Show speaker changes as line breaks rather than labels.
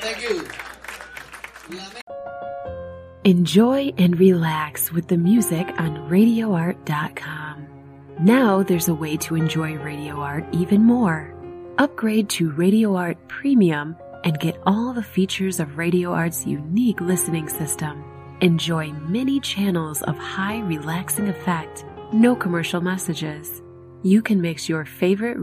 Thank you.
Enjoy and relax with the music on RadioArt.com. Now there's a way to enjoy Radio Art even more. Upgrade to Radio Art Premium and get all the features of Radio Art's unique listening system. Enjoy many channels of high relaxing effect, no commercial messages. You can mix your favorite